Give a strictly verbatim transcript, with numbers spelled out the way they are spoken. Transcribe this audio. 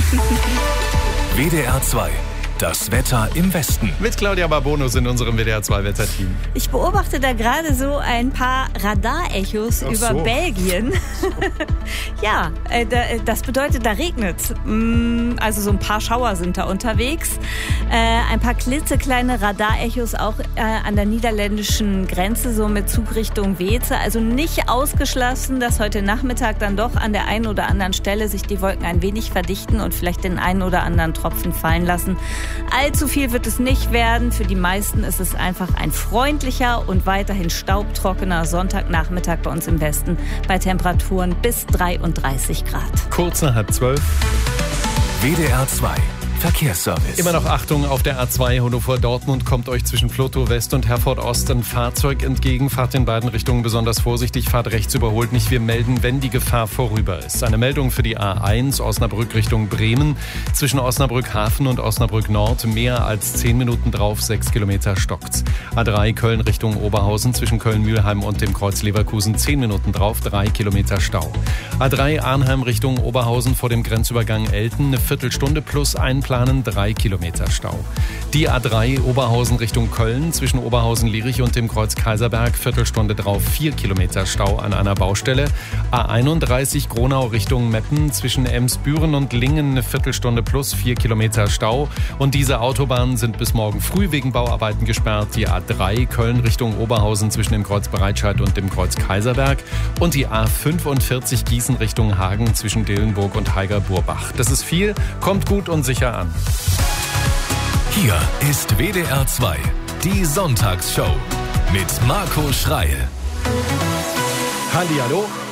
W D R zwei. Das Wetter im Westen. Mit Claudia Barbonus in unserem W D R zwei Wetterteam. Ich beobachte da gerade so ein paar Radarechos Ach über so. Belgien. Ja, äh, da, das bedeutet, da regnet's. Mm, also so ein paar Schauer sind da unterwegs. Äh, ein paar klitzekleine Radarechos auch äh, an der niederländischen Grenze, so mit Zugrichtung Weeze. Also nicht ausgeschlossen, dass heute Nachmittag dann doch an der einen oder anderen Stelle sich die Wolken ein wenig verdichten und vielleicht den einen oder anderen Tropfen fallen lassen. Allzu viel wird es nicht werden. Für die meisten ist es einfach ein freundlicher und weiterhin staubtrockener Sonntagnachmittag bei uns im Westen bei Temperaturen bis dreiunddreißig Grad. Kurz nach halb zwölf. W D R zwei. Verkehrsservice. Immer noch Achtung auf der A zwei Hannover-Dortmund kommt euch zwischen Flotow West und Herford Ost ein Fahrzeug entgegen. Fahrt in beiden Richtungen besonders vorsichtig, fahrt rechts, überholt nicht. Wir melden, wenn die Gefahr vorüber ist. Eine Meldung für die A eins Osnabrück Richtung Bremen. Zwischen Osnabrück Hafen und Osnabrück Nord mehr als zehn Minuten drauf, sechs Kilometer stockt's. A drei Köln Richtung Oberhausen zwischen Köln-Mühlheim und dem Kreuz Leverkusen zehn Minuten drauf, drei Kilometer Stau. A drei Arnheim Richtung Oberhausen vor dem Grenzübergang Elten eine Viertelstunde plus ein planen drei Kilometer Stau. Die A drei Oberhausen Richtung Köln zwischen Oberhausen-Lierich und dem Kreuz Kaiserberg Viertelstunde drauf, vier Kilometer Stau an einer Baustelle. A einunddreißig Gronau Richtung Meppen zwischen Emsbüren und Lingen eine Viertelstunde plus vier Kilometer Stau. Und diese Autobahnen sind bis morgen früh wegen Bauarbeiten gesperrt. Die A drei Köln Richtung Oberhausen zwischen dem Kreuz Bereitscheid und dem Kreuz Kaiserberg. Und die A fünfundvierzig Gießen Richtung Hagen zwischen Dillenburg und Haiger-Burbach. Das ist viel, kommt gut und sicher an. Hier ist W D R zwei. Die Sonntagsshow mit Marco Schreil. Hallihallo.